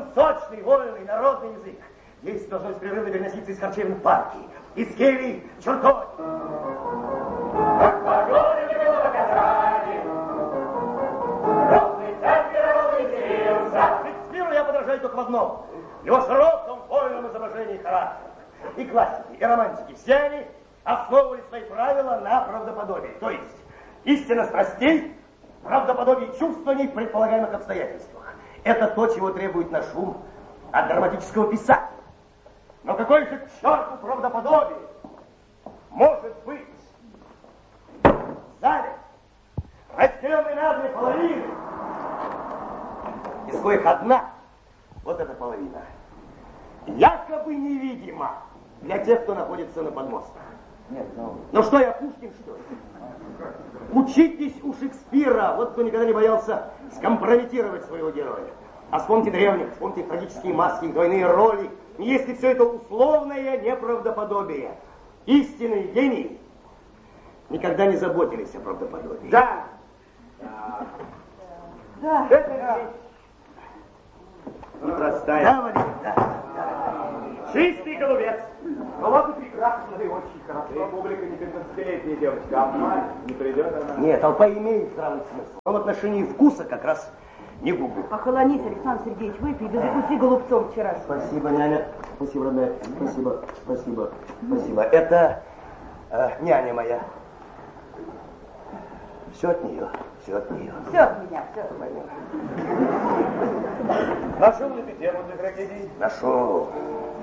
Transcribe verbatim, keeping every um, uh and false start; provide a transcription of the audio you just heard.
нужен сочный, вольный, народный язык. Есть должно беспрерывно переноситься из харчевин в парки, из келий в чертоги. Шекспиру я подражаю только в одном. Его широком, вольном изображении характера. И классики, и романтики, все они основывали свои правила на правдоподобии. То есть истина страстей, правдоподобие чувствований в предполагаемых обстоятельствах. Это то, чего требует наш ум от драматического писания. Но какой же к черту правдоподобие может быть в зале, разделенной на две половины, из коих одна, вот эта половина, якобы невидима для тех, кто находится на подмостках. Нет, ну... ну что я, Пушкин, что ли? Учитесь у Шекспира, вот кто никогда не боялся скомпрометировать своего героя. А вспомните древних, вспомните трагические маски, их двойные роли. Если все это условное неправдоподобие, истинные гении никогда не заботились о правдоподобии. Да. Да. Да. Это да. Непростая. Да, Валерий, да, да. Чистый голубец. Ну вот и прекрасно, и очень хорошо. Публика не пятнадцатилетняя девочка, а мать не придет она. Нет, толпа имеет здравый смысл. Но в отношении вкуса как раз не губу. Охолонись, Александр Сергеевич, выпей, да закуси голубцом вчера. Спасибо, няня. Спасибо, родная. Спасибо, спасибо, спасибо. Это э, няня моя. Все от нее, все от нее. Все от меня, все от меня. Нашел ли ты тему для трагедии? Нашел.